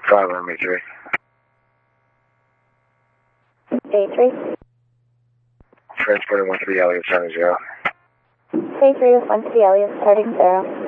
Driver, me3. A3. Transporting 1 to the Elliott, starting 0. A3 with 1 to the Elliott, starting 0.